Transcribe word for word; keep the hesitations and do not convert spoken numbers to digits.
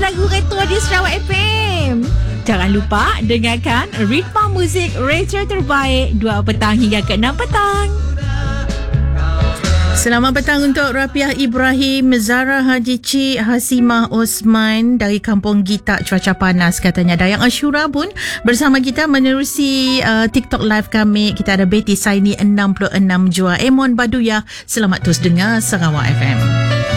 lagu retro di Sarawak F M. Jangan lupa dengarkan Ritma Muzik Retro Terbaik dua petang hingga ke enam petang. Selamat petang untuk Rafiah Ibrahim, Zara Haji Cik, Hasimah Osman dari Kampung Gitak, cuaca panas katanya. Dayang Ashura pun bersama kita menerusi uh, TikTok live kami. Kita ada Betty Saini enam puluh enam Jua, Emon Baduya. Selamat terus dengar Sarawak F M.